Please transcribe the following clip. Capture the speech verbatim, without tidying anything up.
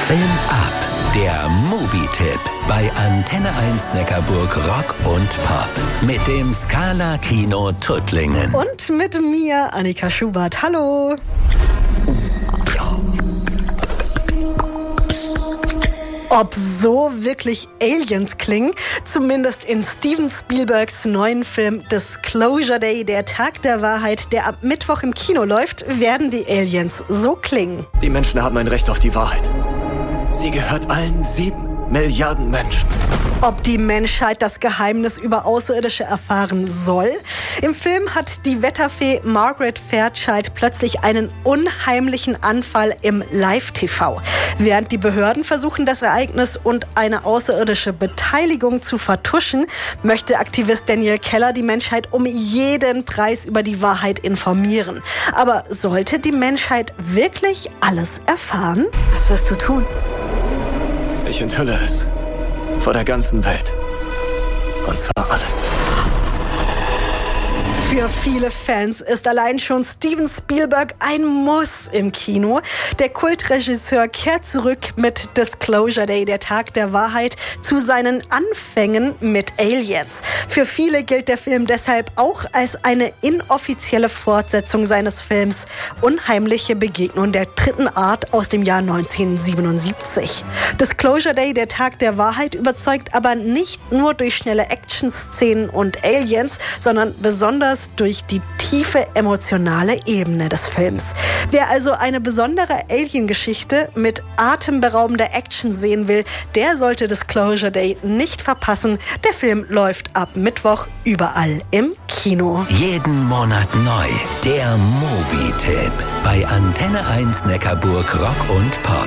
Film ab, der Movie-Tipp bei Antenne eins Neckarburg Rock und Pop mit dem Scala Kino Tuttlingen. Und mit mir, Annika Schubert. Hallo. Ob so wirklich Aliens klingen? Zumindest in Steven Spielbergs neuen Film Disclosure Day, der Tag der Wahrheit, der ab Mittwoch im Kino läuft, werden die Aliens so klingen. Die Menschen haben ein Recht auf die Wahrheit. Sie gehört allen sieben Milliarden Menschen. Ob die Menschheit das Geheimnis über Außerirdische erfahren soll? Im Film hat die Wetterfee Margaret Fairchild plötzlich einen unheimlichen Anfall im Live-T V. Während die Behörden versuchen, das Ereignis und eine außerirdische Beteiligung zu vertuschen, möchte Aktivist Daniel Keller die Menschheit um jeden Preis über die Wahrheit informieren. Aber sollte die Menschheit wirklich alles erfahren? Was wirst du tun? Ich enthülle es. Vor der ganzen Welt. Und zwar alles. Für viele Fans ist allein schon Steven Spielberg ein Muss im Kino. Der Kultregisseur kehrt zurück mit Disclosure Day, der Tag der Wahrheit, zu seinen Anfängen mit Aliens. Für viele gilt der Film deshalb auch als eine inoffizielle Fortsetzung seines Films Unheimliche Begegnung der dritten Art aus dem Jahr neunzehnhundertsiebenundsiebzig. Disclosure Day, der Tag der Wahrheit, überzeugt aber nicht nur durch schnelle Action-Szenen und Aliens, sondern besonders durch die tiefe emotionale Ebene des Films. Wer also eine besondere Alien-Geschichte mit atemberaubender Action sehen will, der sollte Disclosure Day nicht verpassen. Der Film läuft ab Mittwoch überall im Kino. Jeden Monat neu, der Movie-Tipp bei Antenne eins Neckarburg Rock und Pop.